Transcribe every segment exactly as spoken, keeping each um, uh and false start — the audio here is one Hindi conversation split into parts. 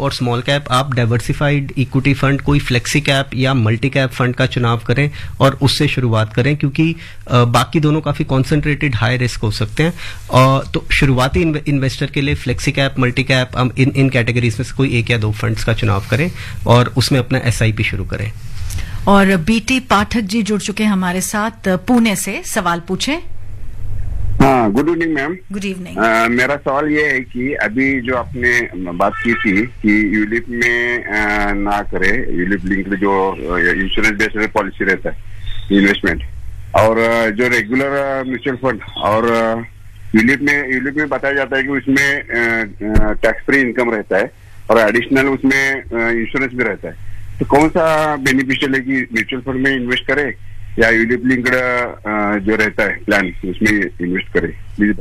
और स्मॉल कैप, आप डाइवर्सिफाइड इक्विटी फंड, कोई फ्लेक्सी कैप या मल्टी कैप फंड का चुनाव करें और उससे शुरुआत करें, क्योंकि बाकी दोनों काफी कॉन्सेंट्रेटेड हाई रिस्क हो सकते हैं। और तो शुरुआती इन्वेस्टर के लिए फ्लेक्सी कैप, मल्टी कैप, हम इन इन कैटेगरीज में से कोई एक या दो फंड्स का चुनाव करें और उसमें अपना एसआईपी शुरू करें। और बीटी पाठक जी जुड़ चुके हैं हमारे साथ पुणे से, सवाल पूछें। हाँ, good evening ma'am. Good evening. मेरा सवाल ये है कि अभी जो आपने बात की थी कि यूलिप में आ, ना करे, यूलिप लिंक्ड जो इंश्योरेंस बेस्ड पॉलिसी रहता है इन्वेस्टमेंट, और जो रेगुलर म्यूचुअल फंड और यूलिप में यूलिप में बताया जाता है कि उसमें टैक्स फ्री इनकम रहता है और एडिशनल उसमें इंश्योरेंस भी रहता है, तो कौन सा बेनिफिशियल है कि म्यूचुअल फंड में इन्वेस्ट करे या यूलिप लिंक्ड जो रहता है प्लान उसमें इन्वेस्ट करे? प्लीज।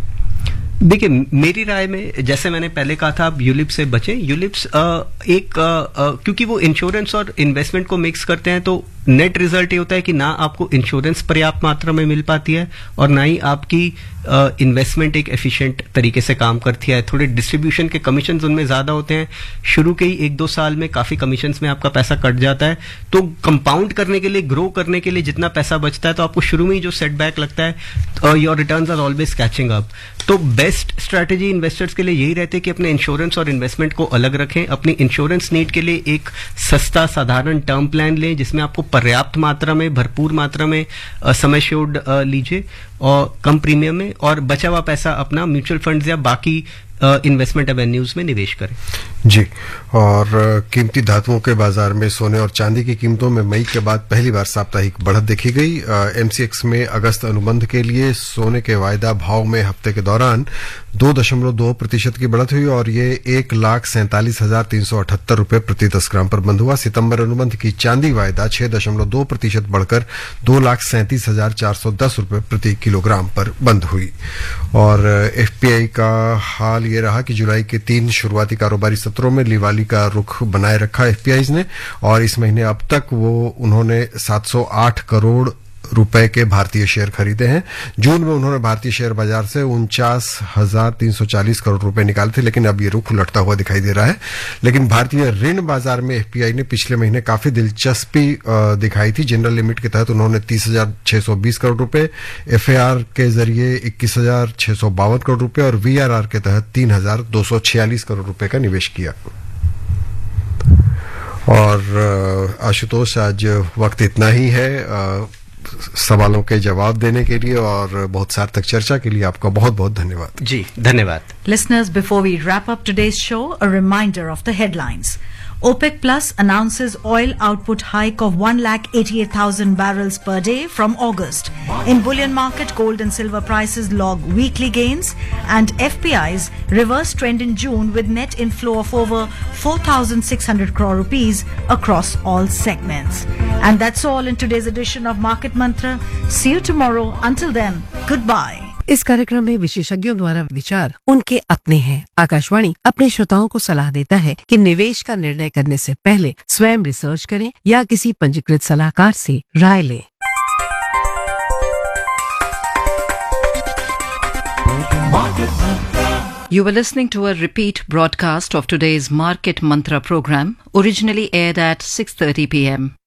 देखिए, मेरी राय में जैसे मैंने पहले कहा था, आप यूलिप से बचें। यूलिप्स एक आ, आ, क्योंकि वो इंश्योरेंस और इन्वेस्टमेंट को मिक्स करते हैं, तो नेट रिजल्ट ये होता है कि ना आपको इंश्योरेंस पर्याप्त मात्रा में मिल पाती है और ना ही आपकी इन्वेस्टमेंट एक एफिशिएंट तरीके से काम करती है। थोड़े डिस्ट्रीब्यूशन के कमीशंस उनमें ज्यादा होते हैं, शुरू के ही एक दो साल में काफी कमीशंस में आपका पैसा कट जाता है, तो कंपाउंड करने के लिए, ग्रो करने के लिए जितना पैसा बचता है, तो आपको शुरू में ही जो सेटबैक लगता है, your returns are always catching up. तो बेस्ट स्ट्रैटेजी इन्वेस्टर्स के लिए यही रहती है कि अपने इंश्योरेंस और इन्वेस्टमेंट को अलग रखें। अपनी इंश्योरेंस नीड के लिए एक सस्ता साधारण टर्म प्लान लें जिसमें आपको पर्याप्त मात्रा में, भरपूर मात्रा में सम एश्योर्ड लीजिए और कम प्रीमियम में, और बचा हुआ पैसा अपना म्यूचुअल फंड्स या बाकी इन्वेस्टमेंट एवेन्यूज में निवेश करें। जी, और कीमती धातुओं के बाजार में सोने और चांदी की कीमतों में मई के बाद पहली बार साप्ताहिक बढ़त देखी गई। एमसीएक्स में अगस्त अनुबंध के लिए सोने के वायदा भाव में हफ्ते के दौरान दो दशमलव दो प्रतिशत की बढ़त हुई और ये एक लाख सैंतालीस हजार तीन सौ अठहत्तर रुपए प्रति दस ग्राम पर बंद हुआ। सितंबर अनुबंध की चांदी वायदा छह दशमलव दो प्रतिशत बढ़कर दो लाख सैंतीस हजार चार सौ दस रुपए प्रति किलोग्राम पर बंद हुई। और एफपीआई का हाल ये रहा कि जुलाई के तीन शुरुआती कारोबारी सत्रों में लिवाली का रुख बनाए रखा एफपीआई ने, और इस महीने अब तक वो उन्होंने सात सौ आठ करोड़ रुपए के भारतीय शेयर खरीदे हैं। जून में उन्होंने भारतीय शेयर बाजार से उनचास हजार तीन सौ चालीस करोड़ रुपए निकाले थे, लेकिन अब ये रुख उलटता हुआ दिखाई दे रहा है। लेकिन भारतीय ऋण बाजार में एफपीआई ने पिछले महीने काफी दिलचस्पी दिखाई थी। जनरल लिमिट के तहत उन्होंने तीस हजार छह सौ बीस करोड़ रुपए, एफएआर के जरिए इक्कीस हजार छह सौ बावन करोड़ रुपए और वीआरआर के तहत तीन हजार दो सौ छियालीस करोड़ रुपए का निवेश किया। और आशुतोष, आज वक्त इतना ही है सवालों के जवाब देने के लिए और बहुत सार्थक चर्चा के लिए आपका बहुत बहुत धन्यवाद। जी, धन्यवाद। Listeners, before we wrap up today's show, a reminder of the headlines. OPEC Plus announces oil output hike of one lakh eighty-eight thousand barrels per day from August. In bullion market, gold and silver prices log weekly gains, and F P I's reverse trend in June with net inflow of over four thousand six hundred crore rupees across all segments. And that's all in today's edition of Market Mantra. See you tomorrow. Until then, goodbye. इस कार्यक्रम में विशेषज्ञों द्वारा विचार उनके अपने हैं। आकाशवाणी अपने श्रोताओं को सलाह देता है कि निवेश का निर्णय करने से पहले स्वयं रिसर्च करें या किसी पंजीकृत सलाहकार से राय लें। You were listening to a repeat broadcast of today's Market Mantra program, originally aired at six thirty p m